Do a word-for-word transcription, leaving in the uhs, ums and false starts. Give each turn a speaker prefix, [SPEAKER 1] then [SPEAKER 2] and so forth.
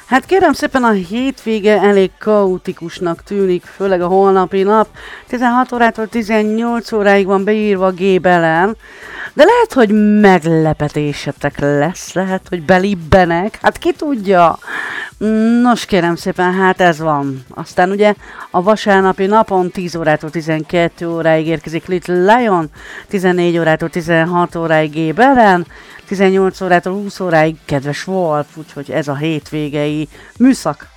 [SPEAKER 1] Hát kérem szépen, a hétvége elég kaotikusnak tűnik, főleg a holnapi nap. tizenhat órától tizennyolc óráig van beírva gébelen, de lehet, hogy meglepetésetek lesz, lehet, hogy belibbenek, hát ki tudja. Nos kérem szépen, hát ez van. Aztán ugye a vasárnapi napon tíz órától tizenkét óráig érkezik Little Lion, tizennégy órától tizenhat óráig gébelen, tizennyolc órától húsz óráig kedves Wolf, úgyhogy ez a hétvégei műszak.